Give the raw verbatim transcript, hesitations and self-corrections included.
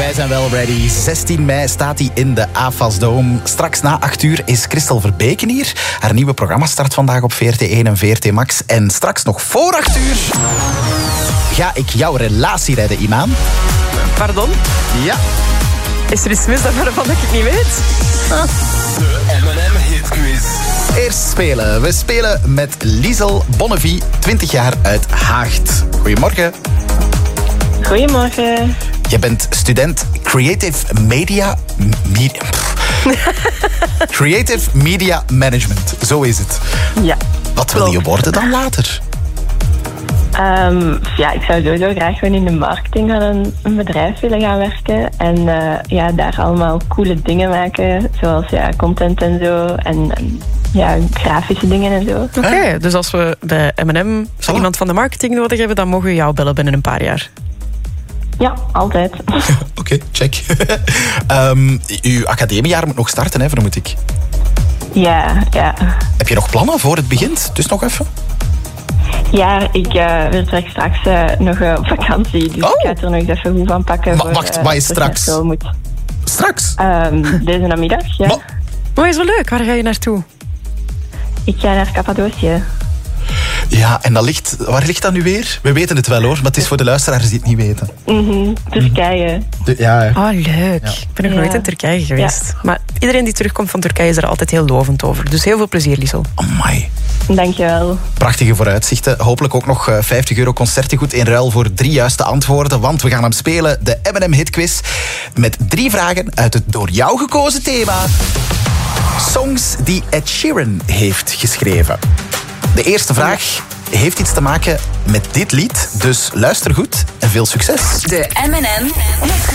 wij zijn wel ready. zestien mei staat hij in de A F A S Dome. Straks na acht uur is Christel Verbeken hier. Haar nieuwe programma start vandaag op V R T één en V R T Max. En straks nog voor acht uur ga ik jouw relatie redden, Imaan. Pardon? Ja. Is er iets mis waarvan ik het niet weet? Ah. De M en M Hitquiz. Eerst spelen. We spelen met Liesel Bonnevie, twintig jaar uit Haagt. Goedemorgen. Goedemorgen. Je bent student Creative Media... Me, Creative Media Management. Zo is het. Ja. Wat wil je worden dan later? Um, ja, ik zou sowieso graag gewoon in de marketing van een, een bedrijf willen gaan werken. En uh, ja, daar allemaal coole dingen maken. Zoals ja, content en zo. En, en ja, grafische dingen en zo. Oké, okay, dus als we bij M en M zo iemand van de marketing nodig hebben, dan mogen we jou bellen binnen een paar jaar. Ja, altijd. Oké, okay, check. um, uw academiejaar moet nog starten, hè, vermoed ik. Ja, ja. Heb je nog plannen voor het begint? Dus nog even? Ja, ik uh, vertrek straks uh, nog uh, op vakantie. Dus oh. ik ga het er nog eens even goed van pakken. Ma- voor, wacht, uh, wat is straks? Moet. Straks? Um, deze namiddag, ja. Ma- oh, is wel leuk. Waar ga je naartoe? Ik ga naar Cappadocië. Ja, en dat ligt... Waar ligt dat nu weer? We weten het wel, hoor. Maar het is voor de luisteraars die het niet weten. Mm-hmm, Turkije. De, ja, ja. Oh, leuk. Ja. Ik ben nog Ja. nooit in Turkije geweest. Ja. Maar iedereen die terugkomt van Turkije is er altijd heel lovend over. Dus heel veel plezier, Liesel. Amai. Dankjewel. Prachtige vooruitzichten. Hopelijk ook nog vijftig euro concertengoed in ruil voor drie juiste antwoorden. Want we gaan hem spelen, de M en M Hitquiz. Met drie vragen uit het door jou gekozen thema. Songs die Ed Sheeran heeft geschreven. De eerste vraag heeft iets te maken met dit lied. Dus luister goed en veel succes. De M en M